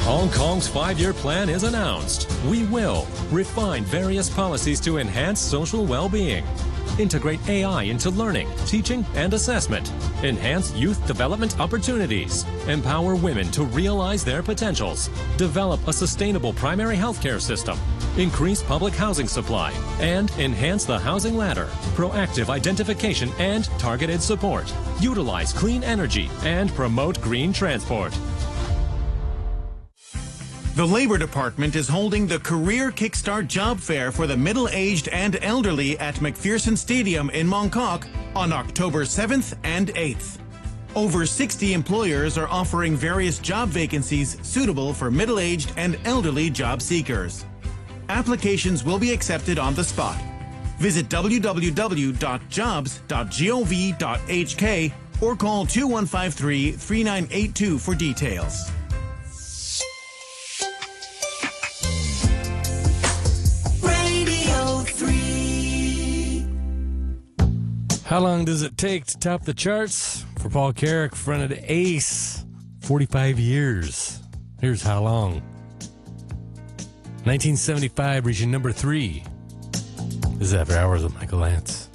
Hong Kong's 5-year plan is announced. We will refine various policies to enhance social well-being, integrate AI into learning, teaching, and assessment, enhance youth development opportunities, empower women to realize their potentials, develop a sustainable primary healthcare system, increase public housing supply, and enhance the housing ladder, proactive identification and targeted support, utilize clean energy, and promote green transport. The Labor Department is holding the Career Kickstart Job Fair for the middle-aged and elderly at McPherson Stadium in Mongkok on October 7th and 8th. Over 60 employers are offering various job vacancies suitable for middle-aged and elderly job seekers. Applications will be accepted on the spot. Visit www.jobs.gov.hk or call 2153-3982 for details. How long does it take to top the charts? For Paul Carrick, fronted Ace, 45 years. Here's how long. 1975, reaching number 3. This is After Hours with Michael Lance.